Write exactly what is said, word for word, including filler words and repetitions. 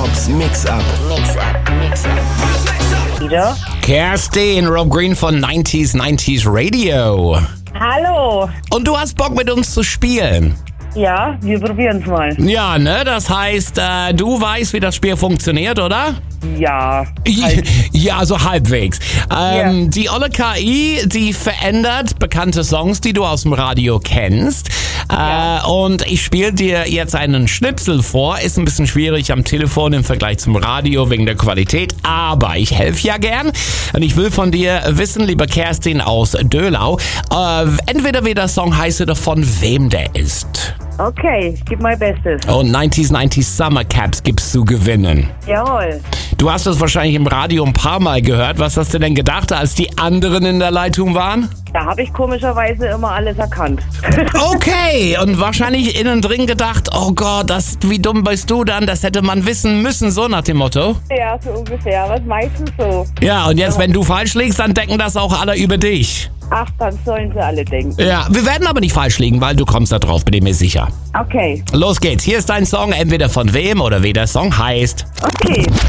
Robs Mix-Up. Mix-Up, Mix-Up. Wieder? Kerstin, Rob Green von neunziger neunzig Radio. Hallo. Und du hast Bock mit uns zu spielen? Ja, wir probieren es mal. Ja, ne? Das heißt, äh, du weißt, wie das Spiel funktioniert, oder? Ja. Halt. Ja, so halbwegs. Ähm, Ja. Die olle K I, die verändert bekannte Songs, die du aus dem Radio kennst. Ja. Äh, und ich spiele dir jetzt einen Schnipsel vor. Ist ein bisschen schwierig am Telefon im Vergleich zum Radio wegen der Qualität. Aber ich helfe ja gern. Und ich will von dir wissen, liebe Kerstin aus Döhlau, äh, entweder wie der Song heißt oder von wem der ist. Okay, ich gebe mein Bestes. Und neunziger neunzig Summer Caps gibt's zu gewinnen. Jawohl. Du hast das wahrscheinlich im Radio ein paar Mal gehört. Was hast du denn gedacht, als die anderen in der Leitung waren? Da habe ich komischerweise immer alles erkannt. Okay, und wahrscheinlich innen drin gedacht, oh Gott, das, wie dumm bist du dann? Das hätte man wissen müssen, so nach dem Motto. Ja, so ungefähr. Was meistens so. Ja, und jetzt, wenn du falsch liegst, dann denken das auch alle über dich. Ach, dann sollen sie alle denken. Ja, wir werden aber nicht falsch liegen, weil du kommst da drauf, bin ich mir sicher. Okay. Los geht's, hier ist dein Song, entweder von wem oder wie der Song heißt. Okay.